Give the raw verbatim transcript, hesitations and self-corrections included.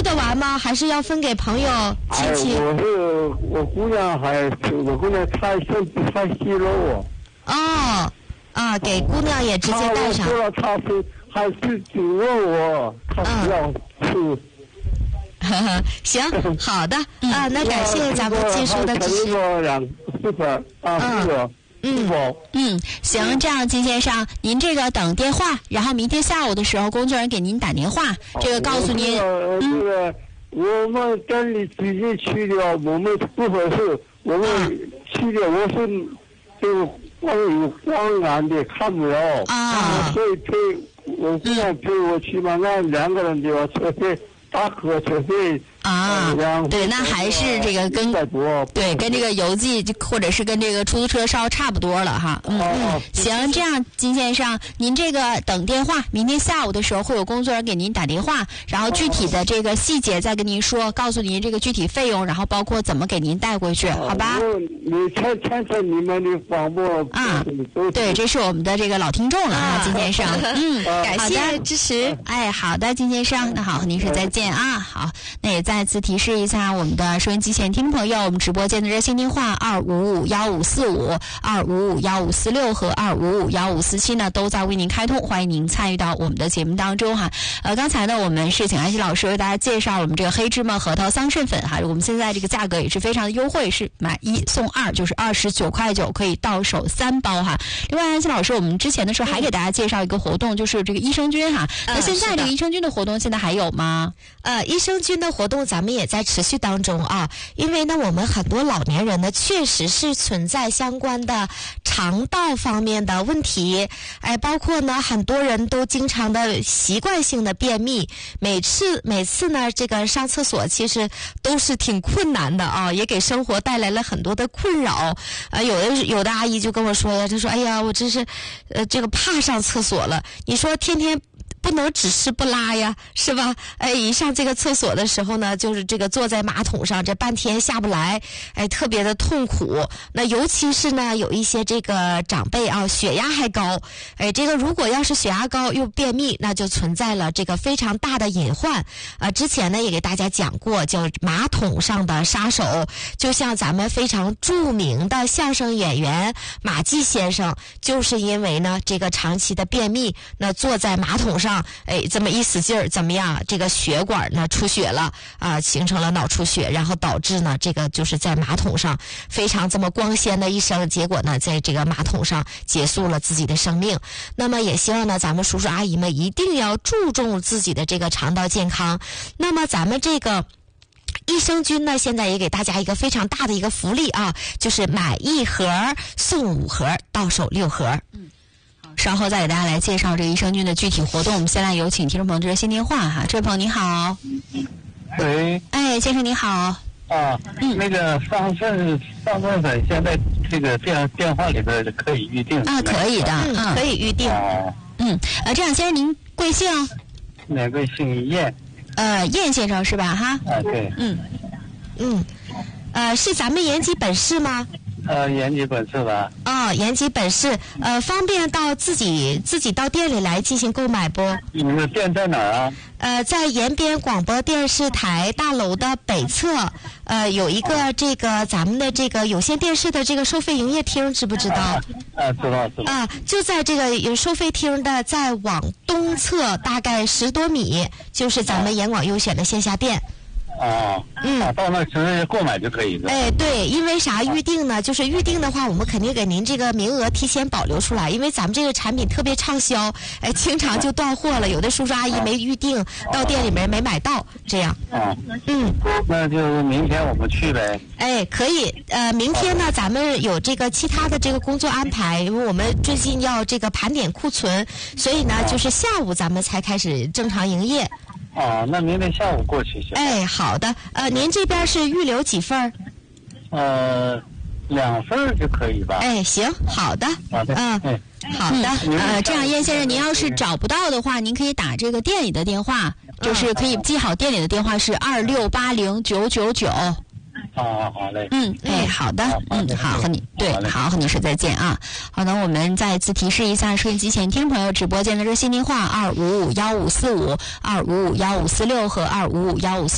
得完吗？还是要分给朋友亲戚？ 哎、我是我姑娘还我姑娘她身体太虚了我。 哦，啊，给姑娘也直接带上。 她我说了，她是还是只问我，她不要吃。 嗯、行，好的、嗯、啊，那感谢咱们技术的支持。 两四百啊，四个。 嗯嗯，行，这样金先生，您这个等电话，然后明天下午的时候，工作人员给您打电话，这个告诉您。 呃，这个、嗯、我们跟你直接去掉，我们不合适，我们去掉，我是这个光有光暗的看不了啊，所以陪我姑娘陪我去嘛，那两个人就要车费。大客车费啊，对，那还是这个跟对跟这个邮寄或者是跟这个出租车稍差不多了哈。嗯嗯，行，这样金先生，您这个等电话，明天下午的时候会有工作人员给您打电话，然后具体的这个细节再跟您说，告诉您这个具体费用，然后包括怎么给您带过去，好吧？ 你看看看你们的广播啊，对，这是我们的这个老听众了啊，金先生，嗯，感谢支持。哎，好的，金先生，那好，和您说再见。啊，好，那也再次提示一下我们的收音机前听众朋友，我们直播间的热线电话二五五幺五四五、二五五幺五四六和二五五幺五四七呢，都在为您开通，欢迎您参与到我们的节目当中哈。呃，刚才呢，我们是请安琪老师为大家介绍我们这个黑芝麻核桃桑葚粉哈，我们现在这个价格也是非常的优惠，是买一送二，就是二十九块九可以到手三包哈。另外，安琪老师，我们之前的时候还给大家介绍一个活动，就是这个益生菌哈。那现在这个益生菌的活动现在还有吗？ 呃，益生菌的活动咱们也在持续当中啊，因为呢，我们很多老年人呢，确实是存在相关的肠道方面的问题，哎，包括呢，很多人都经常的习惯性的便秘，每次每次呢，这个上厕所其实都是挺困难的啊，也给生活带来了很多的困扰。呃，有的有的阿姨就跟我说呀，她说，哎呀，我真是，呃，这个怕上厕所了。你说天天。不能只吃不拉呀，是吧？哎，一上这个厕所的时候呢，就是这个坐在马桶上，这半天下不来，哎，特别的痛苦。那尤其是呢，有一些这个长辈啊，血压还高，哎，这个如果要是血压高又便秘，那就存在了这个非常大的隐患。呃，之前呢也给大家讲过，叫马桶上的杀手，就像咱们非常著名的相声演员马季先生，就是因为呢这个长期的便秘，那坐在马桶上。哎，这么一使劲儿，怎么样？这个血管呢出血了啊，形成了脑出血，然后导致呢，这个就是在马桶上非常这么光鲜的一生，结果呢，在这个马桶上结束了自己的生命。那么也希望呢，咱们叔叔阿姨们一定要注重自己的这个肠道健康。那么咱们这个。益生菌呢，现在也给大家一个非常大的一个福利啊，就是买一盒送五盒，到手六盒。嗯。 稍后再给大家来介绍这个益生菌的具体活动。我们先来有请听众朋友的热线电话哈，这位朋友你好。 喂。 哎，先生你好。 啊，嗯，那个桑葚桑葚粉现在这个电电话里边可以预定啊，可以的， 嗯，可以预定。 哦。 嗯，呃，这样先生您贵姓？ 哪个姓燕？ 呃，燕先生是吧？哈。 啊，对。 嗯嗯，呃，是咱们延吉本市吗？ 呃，延吉本市吧。 哦，延吉本市，呃，方便到自己自己到店里来进行购买不？ 你们的店在哪儿啊？ 呃，在延边广播电视台大楼的北侧，呃，有一个这个咱们的这个有线电视的这个收费营业厅，知不知道？啊， 啊知道知道。 啊，就在这个有收费厅的再往东侧大概十多米，就是咱们延广优选的线下店。 哦，嗯，啊、到那直接购买就可以了。 哎，对，因为啥预定呢？就是预定的话，我们肯定给您这个名额提前保留出来，因为咱们这个产品特别畅销，哎，经常就断货了。有的叔叔阿姨没预定，到店里面没买到，这样。 啊， 嗯， 那就明天我们去呗。 哎，可以。呃，明天呢，咱们有这个其他的这个工作安排，因为我们最近要这个盘点库存，所以呢，就是下午咱们才开始正常营业。 哦，那明天下午过去行。 哎，好的。呃，您这边是预留几份？ 呃，两份就可以吧。 哎，行，好的。 好的。 嗯， 哎、 好的。 呃，这样燕先生，您要是找不到的话，您可以打这个店里的电话，就是可以记好店里的电话是二六八零九九九。 好好嘞。 嗯，哎，好的，嗯，好，和你对，好，和你说再见啊。好的，我们再次提示一下收音机前听众朋友，直播间的热线电话二五五幺五四五、二五五幺五四六和二五五幺五四。